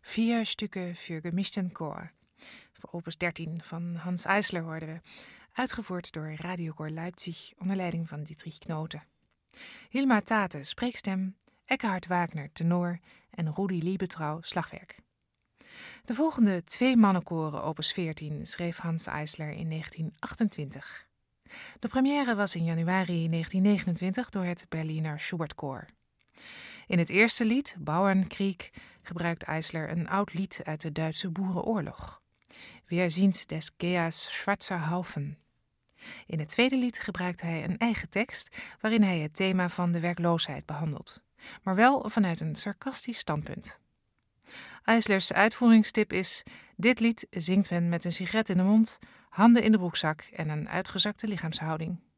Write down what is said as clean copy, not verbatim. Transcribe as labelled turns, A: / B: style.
A: Vier Stücke für gemischten Chor. Voor opus 13 van Hans Eisler hoorden we. Uitgevoerd door Radiokoor Leipzig onder leiding van Dietrich Knote. Hilma Tate, spreekstem, Eckhard Wagner, tenor en Rudi Liebetrau, slagwerk. De volgende 2 mannenkoren opus 14 schreef Hans Eisler in 1928. De première was in januari 1929 door het Berliner Schubertkoor. In het eerste lied, Bauernkrieg, gebruikt Eisler een oud lied uit de Duitse Boerenoorlog. Wir sind des Geas schwarzer Haufen. In het tweede lied gebruikt hij een eigen tekst waarin hij het thema van de werkloosheid behandelt, maar wel vanuit een sarcastisch standpunt. Eislers uitvoeringstip is: dit lied zingt men met een sigaret in de mond, handen in de broekzak en een uitgezakte lichaamshouding.